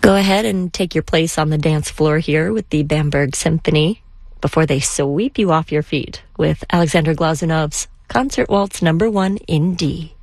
Go ahead and take your place on the dance floor here with the Bamberg Symphony before they sweep you off your feet with Alexander Glazunov's Concert Waltz No. 1 in D.